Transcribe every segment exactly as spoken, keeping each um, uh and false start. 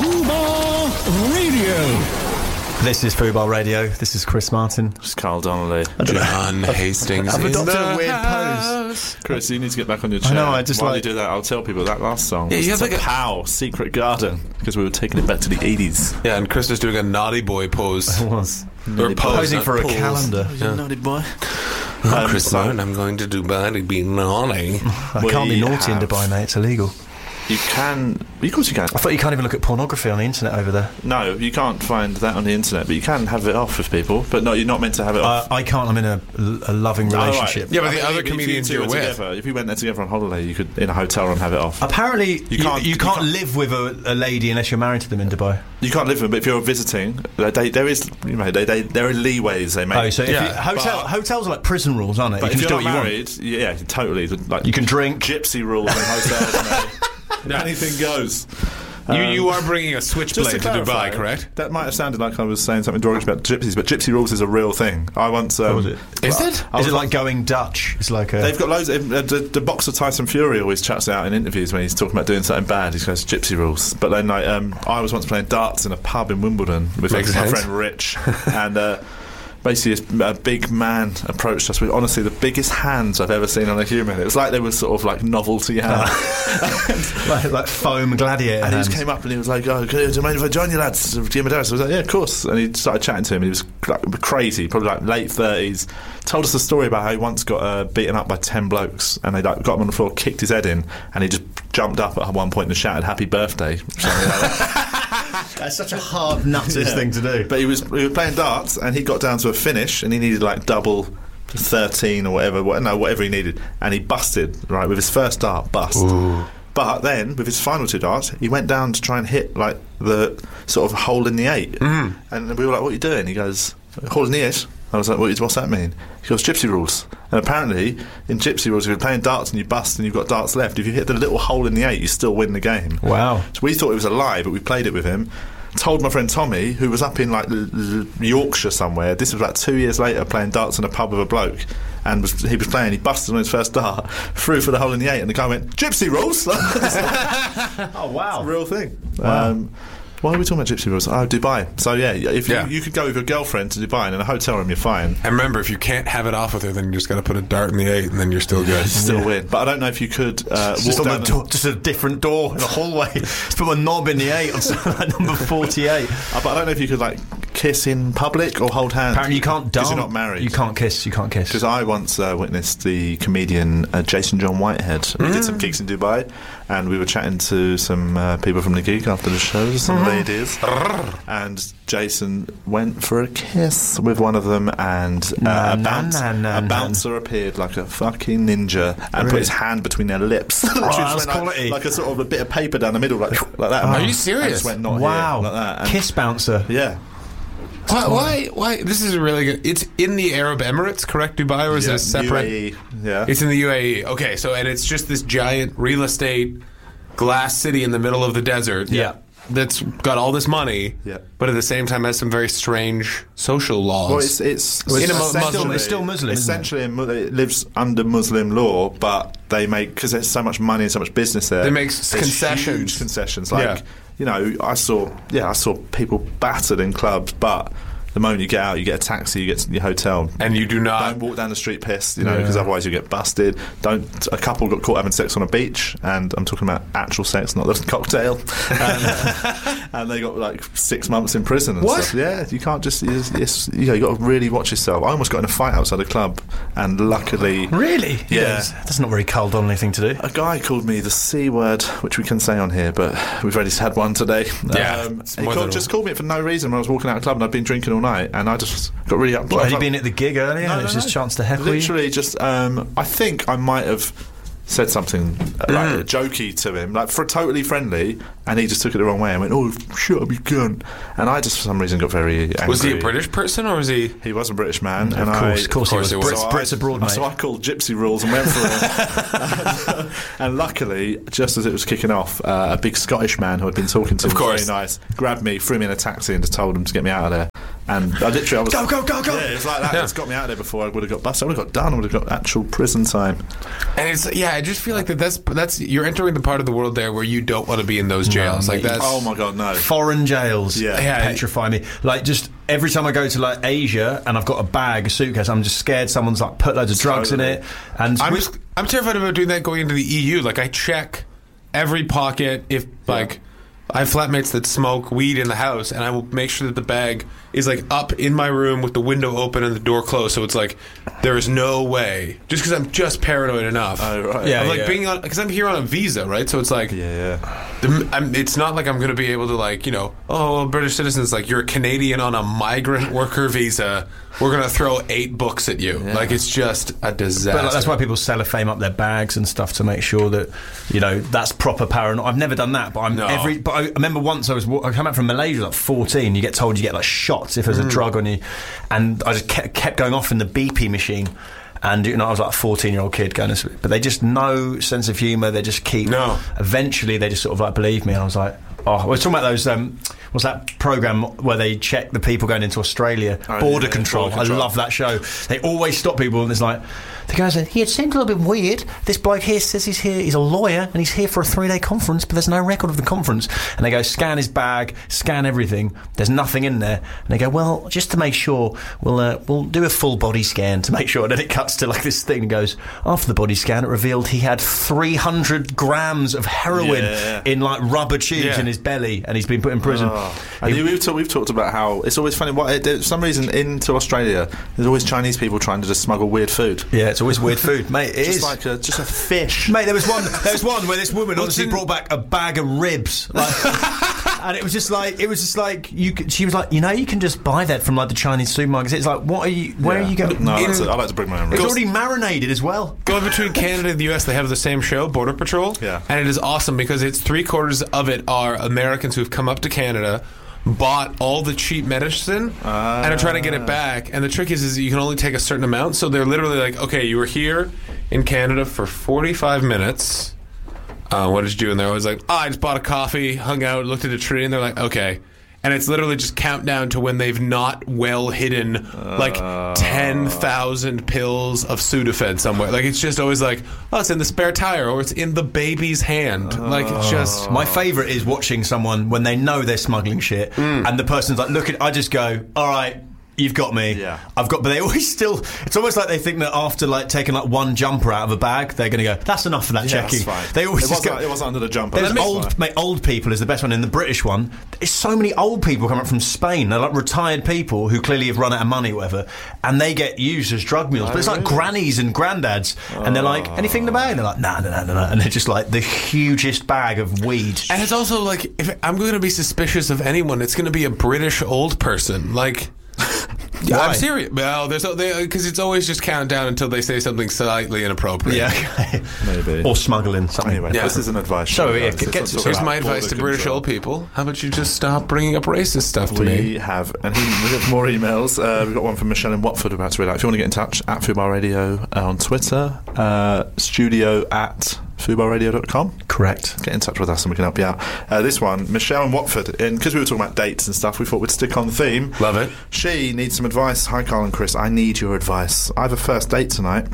Fubar Radio. This is Fubar Radio. This is Chris Martin. It's Carl Donnelly. John Hastings. I've in adopted the a weird house. pose. Chris, you need to get back on your chair. I know, I just While like- you do that, I'll tell people that last song. Yeah, you was have like a a- Pow, Secret Garden, because we were taking it back to the eighties. Yeah, and Chris is doing a naughty boy pose. I was. Or pose, Posing not for a pose. calendar. Yeah. Naughty boy. I'm Um, Chris so- Martin. I'm going to Dubai to be naughty. I can't be We naughty in have- Dubai, mate. It's illegal. You can... Of course you can. I thought you can't even look at pornography on the internet over there. No, you can't find that on the internet, but you can have it off with people. But no, you're not meant to have it Uh, off. I can't. I'm in a, a loving Oh, right. relationship. Yeah, but the I mean, other if you comedians two you're were with. together, if you went there together on holiday, you could, in a hotel room, have it off. Apparently, you, You can't- you you can't can't- live with a, a lady unless you're married to them in Dubai. You can't live with them, but if you're visiting, they, there is, you know, they, they, there are leeways they make. Oh, so if Yeah, you, hotel, but- hotels are like prison rules, aren't they? But You can if just do you're what not you want. married, yeah, totally. Like You can drink. gypsy rules in hotels. mate. Yeah. Anything goes. You, Um, you are bringing a Just switchblade to, clarify, Dubai, correct? That might have sounded like I was saying something derogatory about gypsies, but gypsy rules is a real thing. I once. Um, was it? Is it? I Is was it like going Dutch? It's like a. They've got loads of... Uh, the, the boxer Tyson Fury always chats out in interviews when he's talking about doing something bad. He goes, gypsy rules. But then, like, um, I was once playing darts in a pub in Wimbledon with Makes my sense. friend Rich. and... Uh, Basically, a big man approached us with, honestly, the biggest hands I've ever seen on a human. It was like they were sort of like novelty hands. like, like foam gladiator And he hands. just came up and he was like, "Oh, do you mind if I join you, lads? Do you I was like, "Yeah, of course." And he started chatting to him. And he was like, crazy, probably like late thirties. Told us a story about how he once got uh, beaten up by ten blokes, and they like got him on the floor, kicked his head in, and he just jumped up at one point and shouted "Happy Birthday." Something like that. That's such a hard nutters Yeah. thing to do. But he was we were playing darts, and he got down to a finish, and he needed like double. thirteen or whatever, what, no, whatever he needed, and he busted right with his first dart, bust. Ooh. But then with his final two darts, he went down to try and hit like the sort of hole in the eight, Mm. and we were like, "What are you doing?" He goes, "Hole in the eight." I was like, what, "What's that mean?" He goes, "Gypsy rules." And apparently, in gypsy rules, if you're playing darts and you bust and you've got darts left, if you hit the little hole in the eight, you still win the game. Wow. So we thought it was a lie, but we played it with him. Told my friend Tommy, who was up in like L- L- Yorkshire somewhere. This was like two years later, playing darts in a pub with a bloke, and was, he was playing. He busted on his first dart, threw for the hole in the eight, and the guy went, "Gypsy rules." Oh wow. It's a real thing. Wow. Um, why are we talking about gypsy rules? Oh, Dubai. So yeah, if you, Yeah. you could go with your girlfriend to Dubai, and in a hotel room, you're fine. And remember, if you can't have it off with her, then you just got to put a dart in the eight, and then you're still good. You still win. But I don't know if you could uh, Just, walk on down the the- door, just a different door in the hallway. Just put a knob in the eight on something like number forty-eight. Uh, but I don't know if you could like kiss in public or hold hands. Apparently, you can't dance. because you're not married. You can't kiss. You can't kiss. Because I once uh, witnessed the comedian uh, Jason John Whitehead. We did some gigs in Dubai, and we were chatting to some uh, people from the gig after the show, some ladies, and Jason went for a kiss with one of them, and uh, Na, a, na, bounce, na, na, a na. bouncer appeared like a fucking ninja and put Really? his hand between their lips. Literally that's just went like, quality. like a sort of a bit of paper down the middle, like like that. Are you And serious? just went, "Not Wow. here," like that. And Kiss bouncer. Yeah. Why, why? Why? This is really good. It's in the Arab Emirates, correct? Dubai, or is yeah. it a separate? U A E, yeah. It's in the U A E. Okay, so and it's just this giant real estate glass city in the middle of the desert. Yeah. That's got all this money. Yeah. But at the same time has some very strange social laws. Well, it's it's, Well, it's it's a mu- essentially- Muslim- it's still Muslim, isn't it? Essentially, mu- it lives under Muslim law, but they make because there's so much money and so much business there. They make there's concessions. huge concessions. Like Yeah. you know, I saw yeah, I saw people battered in clubs, but the moment you get out, you get a taxi, you get to your hotel. and you do not. Don't walk down the street pissed, you know, Yeah. because otherwise you get busted. Don't. A couple got caught having sex on a beach, and I'm talking about actual sex, not the cocktail. And, and they got like six months in prison. And What? Stuff. Yeah, you can't just. It's, it's, you know, you got to really watch yourself. I almost got in a fight outside a club, and luckily, Really? Yeah. That's not very Carl Donnelly thing to do. a guy called me the C word, which we can say on here, but we've already had one today. Yeah, um, it's he more called, than- just called me for no reason when I was walking out of the club, and I'd been drinking all night, and I just got really up. What, had you been at the gig earlier? No, and it was no, his no. chance to heckle you? Literally, just um, I think I might have said something uh, like Mm. jokey to him, like for totally friendly, and he just took it the wrong way and went, "Oh, shut up, you cunt!" And I just for some reason got very angry. Was he a British person or was he? He was a British man, Of and course, I, of course he was. he was. Brits, So I- Brits abroad, mate. So I called gypsy rules and went for it. And luckily, just as it was kicking off, uh, a big Scottish man who had been talking to Of him, course. very nice, grabbed me, threw me in a taxi, and just told him to get me out of there. And I literally, I was Go, go, go, go. Yeah, it's like that. It's got me out of there before I would have got busted. I would have got done. I would have got actual prison time. And it's yeah, I just feel like that that's that's you're entering the part of the world there where you don't want to be in those jails. No, like that's Oh my god, no. Foreign jails Yeah. Yeah. petrify me. Like, just every time I go to like Asia and I've got a bag, a suitcase, I'm just scared someone's like put loads of drugs Totally. in it. And I'm with- just, I'm terrified about doing that going into the E U. Like I check every pocket if like I have flatmates that smoke weed in the house, and I will make sure that the bag is like up in my room with the window open and the door closed. So it's like there is no way, just because I'm just paranoid enough. Oh, right. Yeah, I'm like yeah. being on because I'm here on a visa, right? So it's like Yeah, yeah. the, I'm, it's not like I'm going to be able to like you know oh British citizens like you're a Canadian on a migrant worker visa. We're going to throw eight books at you. Like it's just a disaster. But like, that's why people cellophane up their bags and stuff to make sure that, you know, that's proper paranoia. I've never done that, but I'm No. every. But I remember once I was wa- I came back from Malaysia like fourteen. You get told you get like shots if there's Mm. a drug on you, and I just kept, kept going off in the B P machine. And you know, I was like a fourteen-year-old kid going to, but they just no sense of humour. They just keep. No. Eventually, they just sort of like believe me, and I was like, oh, I was talking about those. Um, what's that program where they check the people going into Australia? Oh, Border, yeah, control. Border Control. I love that show. They always stop people, and it's like the guy said, "Yeah, it seems a little bit weird. This bloke here says he's here. He's a lawyer, and he's here for a three-day conference, but there's no record of the conference." And they go, scan his bag, scan everything. There's nothing in there. And they go, "Well, just to make sure, we'll uh, we'll do a full body scan to make sure." And then it cuts to like this thing and goes, after the body scan, it revealed he had three hundred grams of heroin Yeah. in like rubber tubes Yeah. in his belly, and he's been put in prison. Oh. And we've, talk, we've talked about how it's always funny. What, for some reason, into Australia, there's always Chinese people trying to just smuggle weird food. Yeah, it's always weird food, mate. It Just is. like a, just a fish. Mate, there was one. There was one where this woman What's obviously in- brought back a bag of ribs, like, and it was just like it was just like you. Could, she was like, you know, you can just buy that from like the Chinese supermarkets. It's like, what are you? Where Yeah. are you going? No, I like, It's to, I like to bring my own ribs. already marinated as well. Going between Canada and the U S, they have the same show, Border Patrol. Yeah. And it is awesome because it's three quarters of it are Americans who've come up to Canada, bought all the cheap medicine, Ah. and are trying to get it back. And the trick is, is you can only take a certain amount. So they're literally like, okay, you were here in Canada for forty-five minutes. Uh, what did you do? And they're always like, oh, I just bought a coffee, hung out, looked at a tree, and they're like, okay. And it's literally just countdown to when they've not well hidden like ten thousand pills of Sudafed somewhere. Like it's just always like, oh, it's in the spare tire or it's in the baby's hand. Like it's just. My favourite is watching someone when they know they're smuggling shit, and the person's like, "Look at." I just go, "All right." You've got me. Yeah. I've got, but they always still. It's almost like they think that after like taking like one jumper out of a bag, they're going to go. That's enough for that Yeah, checking. that's fine. They always it just wasn't, go. it wasn't under the jumper. There's That's old, fine. mate, old people is the best one. In the British one, there's so many old people coming up from Spain. They're like retired people who clearly have run out of money or whatever, and they get used as drug mules. But it's like really? grannies and granddads, and they're like, anything in the bag? And they're like, nah, no, no, no, no. And they're just like the hugest bag of weed. And it's also like, if I'm going to be suspicious of anyone, it's going to be a British old person. Like, Why? I'm serious. Well, there's because it's always just countdown until they say something slightly inappropriate. Yeah, okay. Maybe. Or smuggling something. Anyway, Yeah. this is an advice. So, show, yeah, guys. get- It's get not to- talking Here's about my advice border to British control. old people. How about you just stop bringing up racist stuff to We me? have, and he, we have more emails. Uh, we've got one from Michelle in Watford about to read out. If you want to get in touch, at Fubar Radio uh, on Twitter, uh, studio at fubar radio dot com. Correct. Get in touch with us and we can help you out. Uh, this one, Michelle in Watford, and because we were talking about dates and stuff, we thought we'd stick on the theme. Love it. She needs some advice. Hi, Carl and Chris. I need your advice. I have a first date tonight.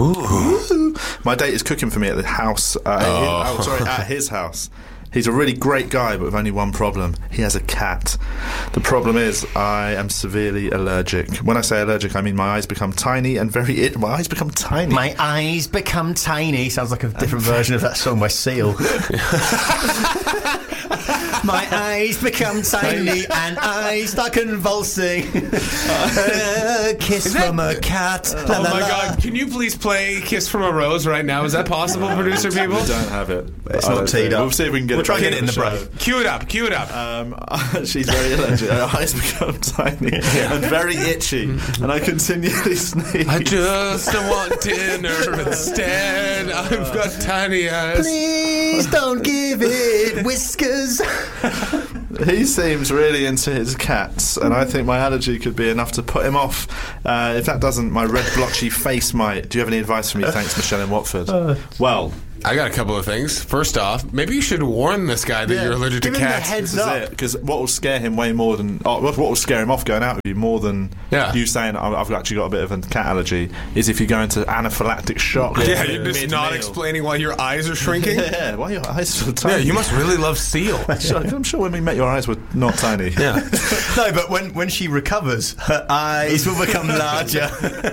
Ooh. My date is cooking for me at the house. Uh, at his- oh, sorry, at his house. He's a really great guy, but with only one problem. He has a cat. The problem is, I am severely allergic. When I say allergic, I mean my eyes become tiny and very. It- my eyes become tiny. My eyes become tiny. Sounds like a different version of that song by Seal. My eyes become tiny and I start convulsing. A kiss that- from a cat. La, Oh la, my la. God! Can you please play "Kiss from a Rose" right now? Is that possible, producer people? We don't have it. It's I not don't teed think. up. We'll see if we can get We'll it. try back and get it in the show. break. Cue it up. Cue it up. Um, she's very allergic. Her eyes become tiny and very itchy, and I continually sneeze. I just want dinner instead. I've got tiny eyes. Please don't give it whiskers. He seems really into his cats, and I think my allergy could be enough to put him off. Uh, if that doesn't, my red blotchy face might. Do you have any advice for me? Thanks, Michelle in Watford. Uh. Well, I got a couple of things. First off, maybe you should warn this guy that Yeah. you're allergic Give to him the cats. heads This is up. it, because what will scare him way more than oh, what will scare him off going out with you more than Yeah. you saying "I've I've actually got a bit of a cat allergy is if you go into anaphylactic shock. Yeah, you're just mid-meal. not explaining why your eyes are shrinking. Yeah, why are your eyes so Yeah, tiny? you must really love Seal. I'm sure, I'm sure when we met, your eyes were not tiny. Yeah. No, but when, when she recovers, her eyes will become larger.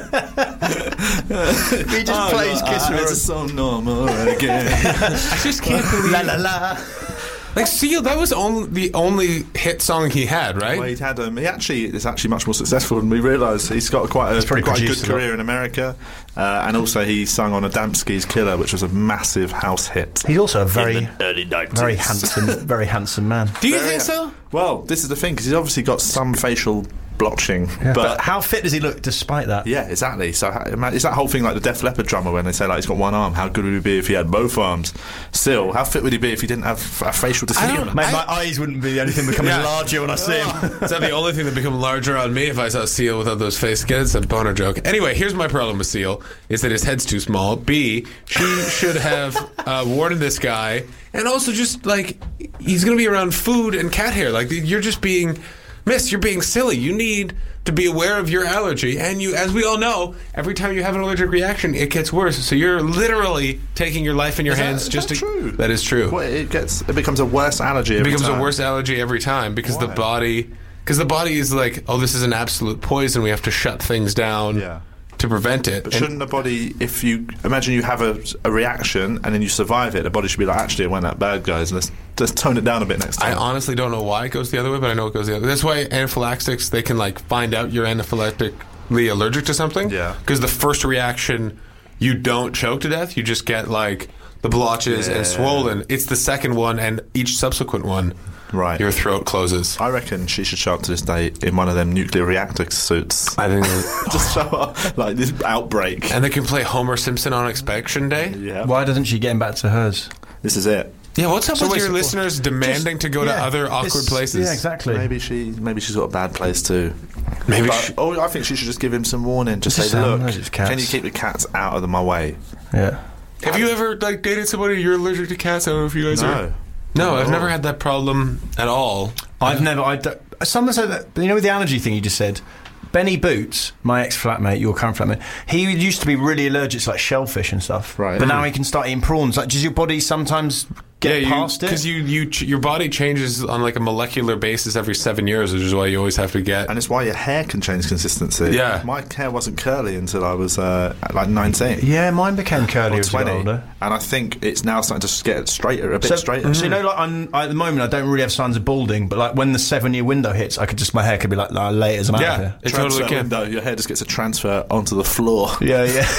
he just Oh, plays your Kiss eyes Me. are so normal again. I just can't believe La la la. Like Seal, that was only the only hit song he had, right? Well, he'd had um, he actually is actually much more successful than we realised. He's got quite a probably quite a good produced a lot. career in America, uh, and also he sung on Adamski's "Killer," which was a massive house hit. He's also a very, in the early nineties. very handsome, very handsome man. Do you Very- think so? Well, this is the thing because he's obviously got some facial blotching, But, but. how fit does he look despite that? Yeah, exactly. So ha- ima- it's that whole thing like the Def Leppard drummer when they say like he's got one arm. How good would he be if he had both arms? Still, how fit would he be if he didn't have a facial I don't- disfigurement? Mate, I- my eyes wouldn't be the only thing becoming Yeah. larger when I see him. Is that the only thing that become larger on me if I saw Seal without those face kids? A boner joke. Anyway, here's my problem with Seal: is that his head's too small. B, she should have uh, warned this guy, and also just like he's going to be around food and cat hair. Like you're just being, miss, you're being silly. You need to be aware of your allergy, and you, as we all know, every time you have an allergic reaction, it gets worse. So you're literally taking your life in your Is that- hands. is just that to, true? That is true. Well, it gets it becomes a worse allergy. It Every becomes time. a worse allergy every time because the Why? body because the body is like, oh, this is an absolute poison. We have to shut things down Yeah. to prevent it. But And- shouldn't the body, if you imagine you have a, a reaction and then you survive it, the body should be like, actually, it went that bad, guys. Let's let's tone it down a bit next I time. honestly don't know why it goes the other way, but I know it goes the other way. That's why anaphylaxis, they can like find out you're anaphylactically allergic to something. Yeah. Because the first reaction, you don't choke to death. You just get like the blotches Yeah. and swollen. It's the second one and each subsequent one, Right. your throat closes. I reckon she should show up to this day in one of them nuclear reactor suits. I think. Just show up like this outbreak. And they can play Homer Simpson on Inspection Day. Yeah. Why doesn't she get him back to hers? This is it. Yeah, what's up So with wait, your so- listeners demanding to go to Yeah, other awkward it's- places? Yeah, exactly. Maybe she, maybe she's got a bad place too. Maybe But, she- oh, I think she should just give him some warning. Just Just say, say, look, "I'm allergic to cats." can you keep the cats out of the, my way? Yeah. Have you ever like dated somebody you're allergic to cats? I don't know if you guys No. are. No, Not I've at never all. had that problem at all. I've never. I don't- someone said that. You know, with the allergy thing you just said. Benny Boots, my ex-flatmate, your current flatmate, he used to be really allergic to like shellfish and stuff. Right. But now he can start eating prawns. Like, does your body sometimes get yeah, past it? because you, you, ch- your body changes on like a molecular basis every seven years, which is why you always have to get. And it's why your hair can change consistency. Yeah. My hair wasn't curly until I was uh, like nineteen. Yeah, mine became curly Or as I got twenty, older. and I think it's now starting to get straighter, a bit So, straighter. so you know, like I'm, I, at the moment, I don't really have signs of balding, but like when the seven-year window hits, I could just my hair could be like, like late as I'm out Yeah. of here. It Transfer totally can. window, your hair just gets a transfer onto the floor. Yeah, yeah.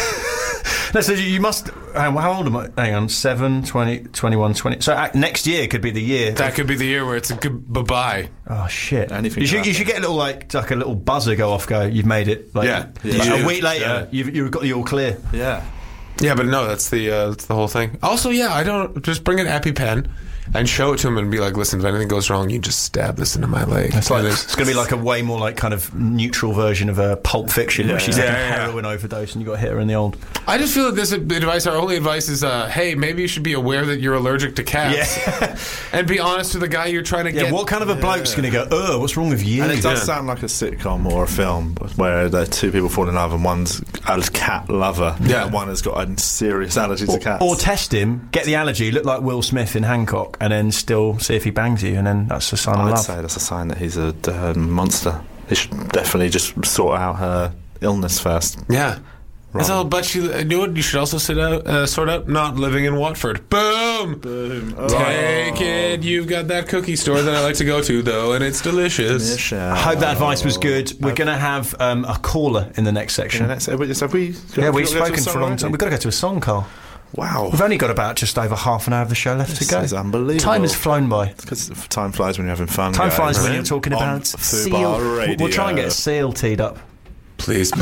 No, so you must. Hang on, how old am I? Hang on, seven, twenty, twenty-one, twenty. So uh, next year could be the year. That could be the year where it's a good bye bye. Oh shit! Anything You should, can you should get a little like like a little buzzer go off. Go, you've made it. Like, Yeah. Yeah. like You a should. week later, Yeah. you've you've got the all clear. Yeah. Yeah, but no, that's the uh, that's the whole thing. Also, yeah, I don't just bring an EpiPen and show it to him and be like, listen, if anything goes wrong, you just stab this into my leg. It's like And it's going to be like a way more like kind of neutral version of a Pulp Fiction where Yeah, she's yeah, like a yeah, yeah. heroin overdose and you got to hit her in the old. I just feel that this advice, our only advice is, uh, hey, maybe you should be aware that you're allergic to cats. Yeah. And be honest with the guy you're trying to Yeah, get. what kind of a bloke's going to go? Oh, what's wrong with you? And it does Yeah. sound like a sitcom or a film where the two people fall in love and one's a cat lover Yeah. and one has got a serious allergy to Or, cats. or test him, get the allergy, look like Will Smith in Hancock, and then still see if he bangs you, and then that's a sign of I'd love. say that's a sign that he's a uh, monster. He should definitely just sort out her illness first. Yeah. That's Wrong. all, but you, you know what? You should also sit out, uh, sort out not living in Watford. Boom! Boom. Take it. You've got that cookie store that I like to go to, though, and it's delicious. I hope that advice was good. We're going to have um, a caller in the next section. Next, have we, have we, Yeah, have we we've got to go to spoken song for a long already? time. We've got to go to a song, Carl. Wow. We've only got about just over half an hour of the show left This to go. is unbelievable. Time has flown by. Because time flies when you're having fun. Time guys. flies when you're talking On about Fubar seal. Radio. We'll try and get a seal teed up. Please.